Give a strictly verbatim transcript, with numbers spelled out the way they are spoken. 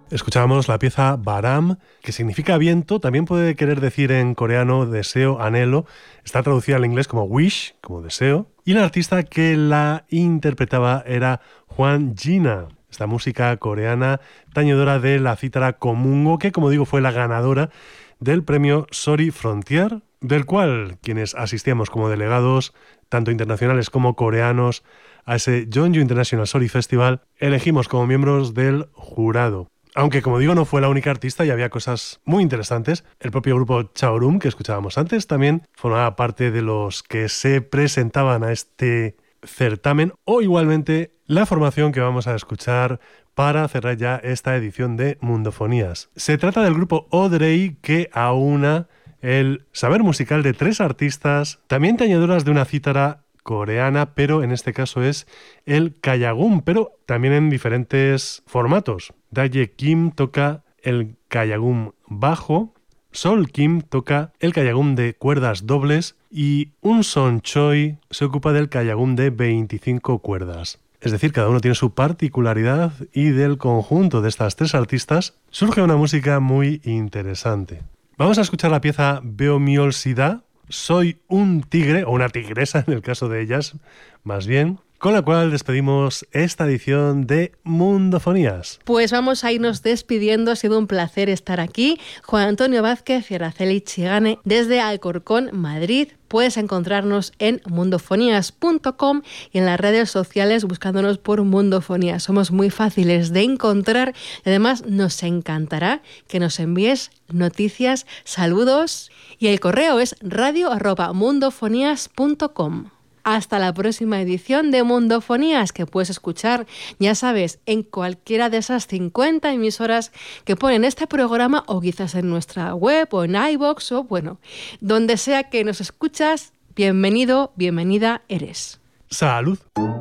Escuchábamos la pieza Baram, que significa viento, también puede querer decir en coreano deseo, anhelo, está traducida al inglés como wish, como deseo, y el artista que la interpretaba era Hwang Jina, esta música coreana tañedora de la cítara Komungo, que como digo fue la ganadora del premio Sorry Frontier, del cual quienes asistíamos como delegados, tanto internacionales como coreanos, a ese Jeonju International Sorry Festival, elegimos como miembros del jurado. Aunque, como digo, no fue la única artista y había cosas muy interesantes. El propio grupo Chaorum, que escuchábamos antes, también formaba parte de los que se presentaban a este certamen, o igualmente la formación que vamos a escuchar para cerrar ya esta edición de Mundofonías. Se trata del grupo Odrey, que aúna el saber musical de tres artistas, también tañedoras de una cítara coreana, pero en este caso es el kayagum, pero también en diferentes formatos. Daye Kim toca el kayagum bajo, Sol Kim toca el kayagum de cuerdas dobles y Un Son Choi se ocupa del kayagum de veinticinco cuerdas. Es decir, cada uno tiene su particularidad y del conjunto de estas tres artistas surge una música muy interesante. Vamos a escuchar la pieza Beomiol Sida, Soy un tigre, o una tigresa en el caso de ellas, más bien, con la cual despedimos esta edición de Mundofonías. Pues vamos a irnos despidiendo, ha sido un placer estar aquí. Juan Antonio Vázquez y Araceli Chigane desde Alcorcón, Madrid. Puedes encontrarnos en mundofonías punto com y en las redes sociales buscándonos por Mundofonías. Somos muy fáciles de encontrar y además nos encantará que nos envíes noticias, saludos y el correo es radio arroba mundofonías punto com. Hasta la próxima edición de Mundofonías, que puedes escuchar, ya sabes, en cualquiera de esas cincuenta emisoras que ponen este programa o quizás en nuestra web o en iVoox o bueno, donde sea que nos escuchas, bienvenido, bienvenida eres. ¡Salud!